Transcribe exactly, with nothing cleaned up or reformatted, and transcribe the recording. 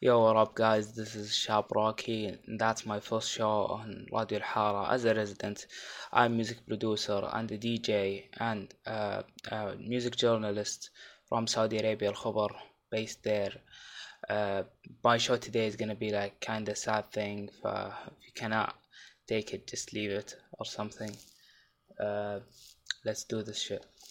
Yo, what up, guys? This is Shab Rocky, and that's my first show on Radio Al Hara as a resident. I'm music producer and a D J and uh, a music journalist from Saudi Arabia, Al Khobar, based there. Uh, my show today is gonna be like kinda sad thing. For if you cannot take it, just leave it or something. Uh, let's do this shit.